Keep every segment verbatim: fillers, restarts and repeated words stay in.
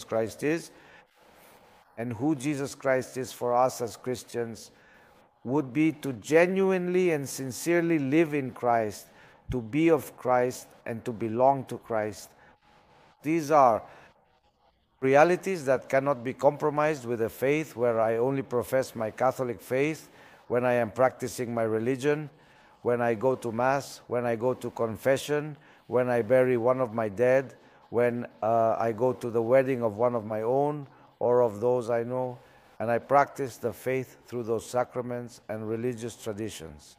Christ is, and who Jesus Christ is for us as Christians, would be to genuinely and sincerely live in Christ, to be of Christ, and to belong to Christ. These are realities that cannot be compromised with a faith where I only profess my Catholic faith, when I am practicing my religion, when I go to Mass, when I go to confession, when I bury one of my dead, when uh, I go to the wedding of one of my own or of those I know, and I practice the faith through those sacraments and religious traditions.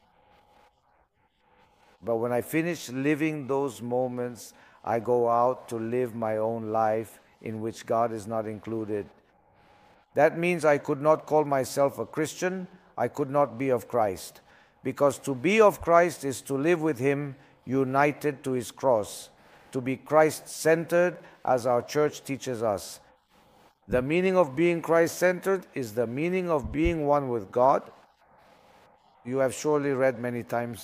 But when I finish living those moments, I go out to live my own life in which God is not included. That means I could not call myself a Christian, I could not be of Christ. Because to be of Christ is to live with Him united to His cross, to be Christ-centered as our church teaches us. The meaning of being Christ-centered is the meaning of being one with God. You have surely read many times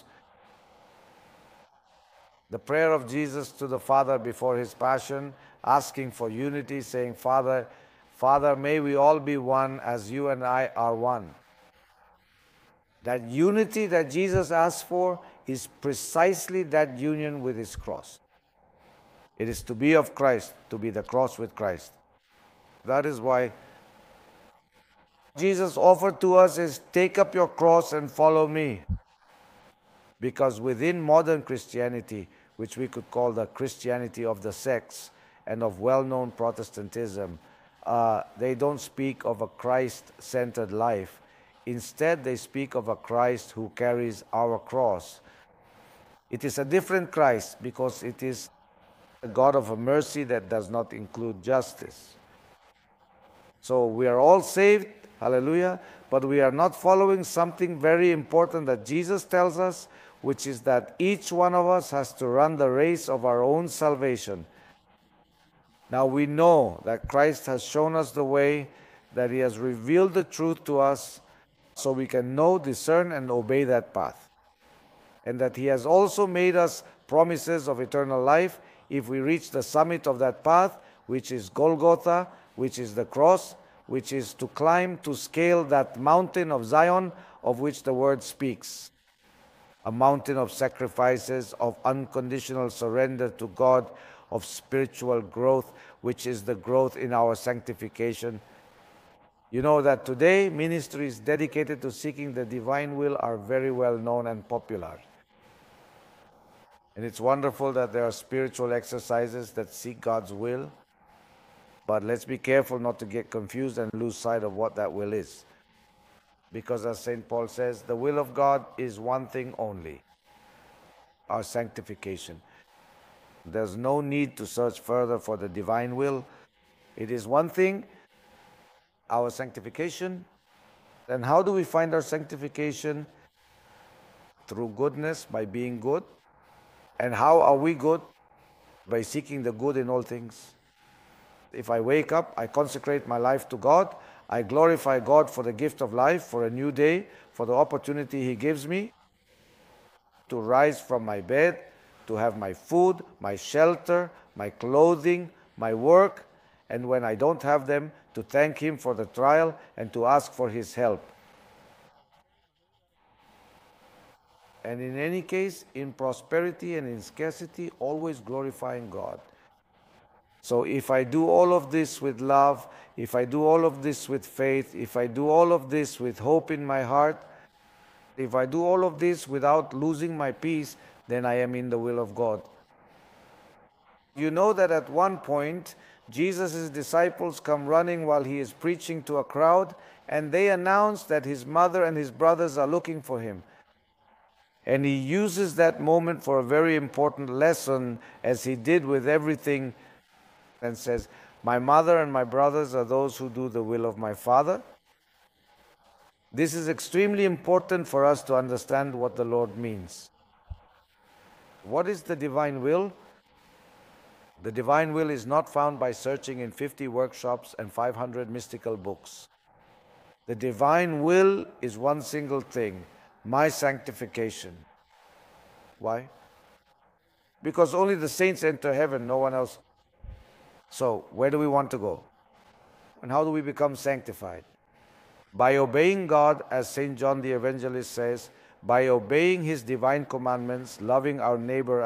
the prayer of Jesus to the Father before His passion, asking for unity, saying, Father, Father, may we all be one as you and I are one. That unity that Jesus asks for is precisely that union with His cross. It is to be of Christ, to be the cross with Christ. That is why Jesus offered to us is, take up your cross and follow me. Because within modern Christianity, which we could call the Christianity of the sects and of well-known Protestantism, uh, they don't speak of a Christ-centered life. Instead, they speak of a Christ who carries our cross. It is a different Christ because it is a God of a mercy that does not include justice. So we are all saved, hallelujah, but we are not following something very important that Jesus tells us, which is that each one of us has to run the race of our own salvation. Now we know that Christ has shown us the way, that He has revealed the truth to us, so we can know, discern, and obey that path. And that He has also made us promises of eternal life if we reach the summit of that path, which is Golgotha, which is the cross, which is to climb, to scale that mountain of Zion of which the Word speaks. A mountain of sacrifices, of unconditional surrender to God, of spiritual growth, which is the growth in our sanctification. You know that today ministries dedicated to seeking the divine will are very well known and popular. And it's wonderful that there are spiritual exercises that seek God's will. But let's be careful not to get confused and lose sight of what that will is. Because as Saint Paul says, the will of God is one thing only, our sanctification. There's no need to search further for the divine will. It is one thing, our sanctification. And how do we find our sanctification? Through goodness, by being good. And how are we good? By seeking the good in all things. If I wake up, I consecrate my life to God. I glorify God for the gift of life, for a new day, for the opportunity He gives me to rise from my bed, to have my food, my shelter, my clothing, my work, and when I don't have them, to thank Him for the trial and to ask for His help. And in any case, in prosperity and in scarcity, always glorifying God. So if I do all of this with love, if I do all of this with faith, if I do all of this with hope in my heart, if I do all of this without losing my peace, then I am in the will of God. You know that at one point, Jesus' disciples come running while He is preaching to a crowd, and they announce that His mother and His brothers are looking for Him. And He uses that moment for a very important lesson, as He did with everything, and says, my mother and my brothers are those who do the will of my Father. This is extremely important for us to understand what the Lord means. What is the divine will? The divine will is not found by searching in fifty workshops and five hundred mystical books. The divine will is one single thing, my sanctification. Why? Because only the saints enter heaven, no one else. So, where do we want to go? And how do we become sanctified? By obeying God, as Saint John the Evangelist says, by obeying His divine commandments, loving our neighbor